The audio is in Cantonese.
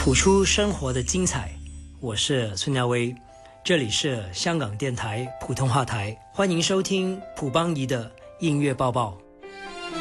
谱出生活的精彩，我是孙耀威，这里是香港电台普通话台，欢迎收听蒲邦仪的音乐报报。